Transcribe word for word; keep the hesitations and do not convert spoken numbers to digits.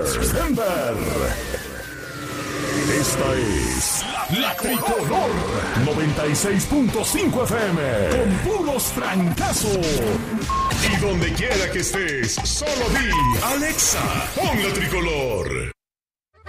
Denver. Esta es La Tricolor noventa y seis punto cinco F M con puros francazos. Y donde quiera que estés, solo di Alexa, pon La Tricolor.